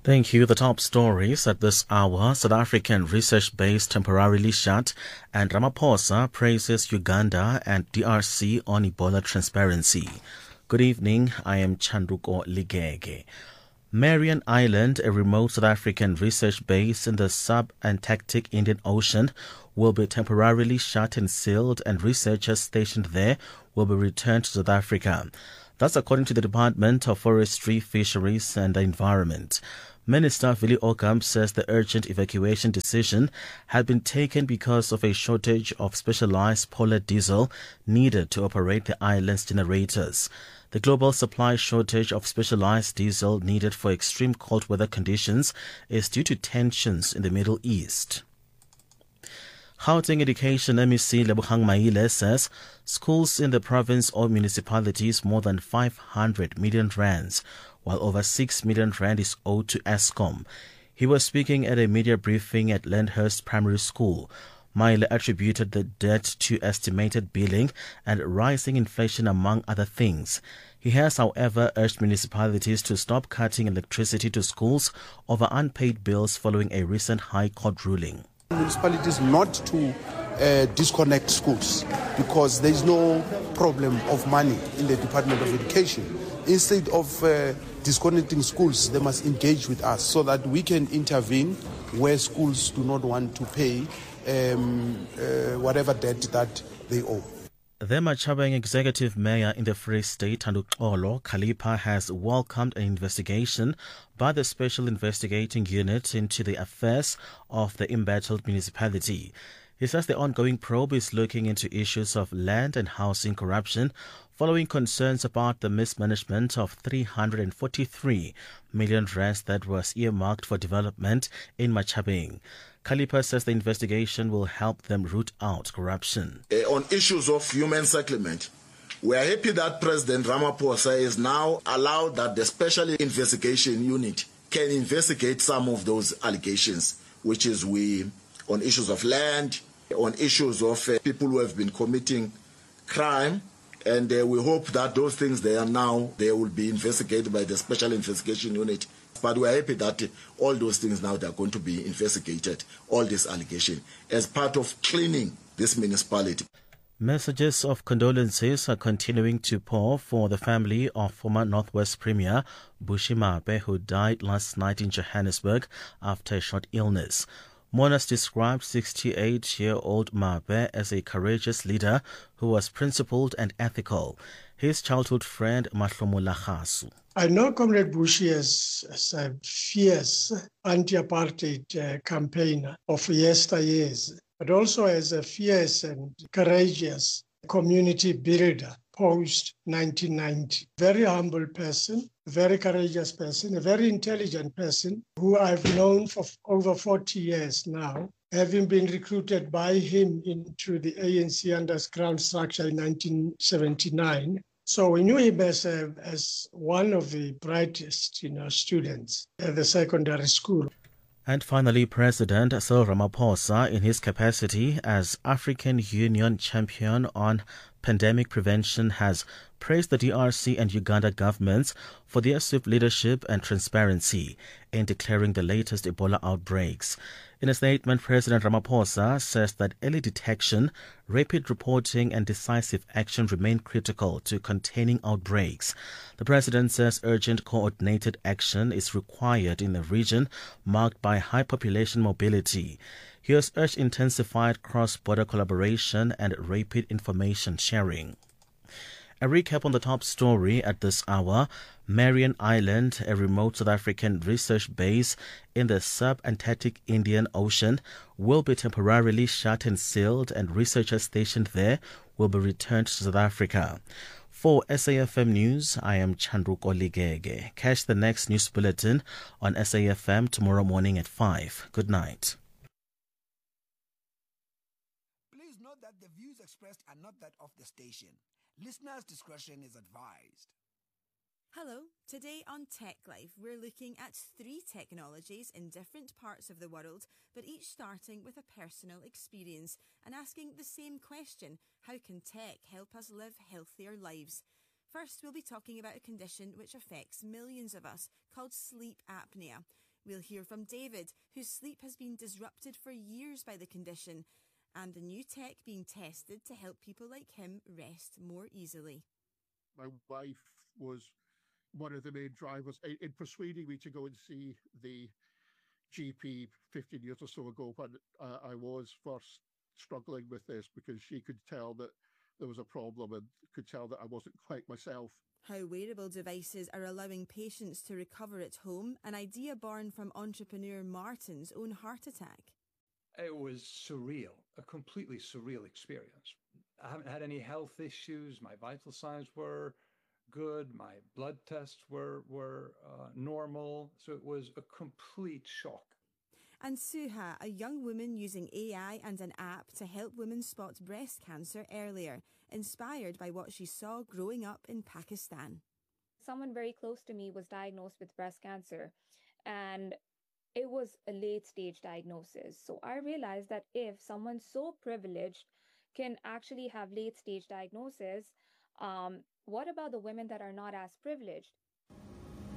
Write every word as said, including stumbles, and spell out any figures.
Thank you. The top stories at this hour. South African research base temporarily shut, and Ramaphosa praises Uganda and D R C on Ebola transparency. Good evening. I am Chanduko Ligege. Marian Island, a remote South African research base in the sub-Antarctic Indian Ocean, will be temporarily shut and sealed, and researchers stationed there will be returned to South Africa. That's according to the Department of Forestry, Fisheries and the Environment. Minister Willie Ocamp says the urgent evacuation decision had been taken because of a shortage of specialized polar diesel needed to operate the island's generators. The global supply shortage of specialized diesel needed for extreme cold weather conditions is due to tensions in the Middle East. Gauteng Education M E C Lebogang Maile says schools in the province or municipalities more than five hundred million rands, while over six million rand is owed to Eskom. He was speaking at a media briefing at Landhurst Primary School. Maile attributed the debt to estimated billing and rising inflation, among other things. He has, however, urged municipalities to stop cutting electricity to schools over unpaid bills following a recent High Court ruling. Municipalities not to uh, disconnect schools because there is no problem of money in the Department of Education. Instead of uh, disconnecting schools, they must engage with us so that we can intervene where schools do not want to pay um, uh, whatever debt that they owe. The Machabeng Executive Mayor in the Free State, Thanduxolo Khalipha, has welcomed an investigation by the Special Investigating Unit into the affairs of the embattled municipality. He says the ongoing probe is looking into issues of land and housing corruption following concerns about the mismanagement of three hundred forty-three million rands that was earmarked for development in Machabeng. Khalipha says the investigation will help them root out corruption. Uh, on issues of human settlement, we are happy that President Ramaphosa is now allowed that the Special Investigation Unit can investigate some of those allegations, which is we on issues of land, on issues of uh, people who have been committing crime, and uh, we hope that those things they are now, they will be investigated by the Special Investigation Unit. But we are happy that all those things now they are going to be investigated, all this allegation, as part of cleaning this municipality. Messages of condolences are continuing to pour for the family of former Northwest Premier Bushy Mape, who died last night in Johannesburg after a short illness. Mourners described sixty-eight-year-old Mape as a courageous leader who was principled and ethical. His childhood friend Mahlomo Lagasu. I know Comrade Bushy as, as a fierce anti-apartheid uh, campaigner of yesteryears, but also as a fierce and courageous community builder post nineteen ninety. Very humble person, very courageous person, a very intelligent person who I've known for over forty years now, having been recruited by him into the A N C underground structure in nineteen seventy-nine. So we knew him as, a, as one of the brightest, you know, students at the secondary school. And finally, President Cyril Ramaphosa, in his capacity as African Union champion on pandemic prevention, has praised the D R C and Uganda governments for their swift leadership and transparency in declaring the latest Ebola outbreaks. In a statement, President Ramaphosa says that early detection, rapid reporting and decisive action remain critical to containing outbreaks. The president says urgent coordinated action is required in a region marked by high population mobility. He has urged intensified cross-border collaboration and rapid information sharing. A recap on the top story at this hour. Marian Island, a remote South African research base in the sub-Antarctic Indian Ocean, will be temporarily shut and sealed, and researchers stationed there will be returned to South Africa. For S A F M News, I am Chanduko Ligege. Catch the next news bulletin on S A F M tomorrow morning at five. Good night. Please note that the views expressed are not that of the station. Listeners' discretion is advised. Hello, today on Tech Life we're looking at three technologies in different parts of the world, but each starting with a personal experience and asking the same question: how can tech help us live healthier lives? First, we'll be talking about a condition which affects millions of us called sleep apnea. We'll hear from David, whose sleep has been disrupted for years by the condition, and the new tech being tested to help people like him rest more easily. My wife was one of the main drivers in, in persuading me to go and see the G P fifteen years or so ago when uh, I was first struggling with this, because she could tell that there was a problem and could tell that I wasn't quite myself. How wearable devices are allowing patients to recover at home, an idea born from entrepreneur Martin's own heart attack. It was surreal, a completely surreal experience. I haven't had any health issues. My vital signs were good. My blood tests were, were uh, normal. So it was a complete shock. And Suha, a young woman using A I and an app to help women spot breast cancer earlier, inspired by what she saw growing up in Pakistan. Someone very close to me was diagnosed with breast cancer, and it was a late stage diagnosis. So I realized that if someone so privileged can actually have late stage diagnosis, um, what about the women that are not as privileged?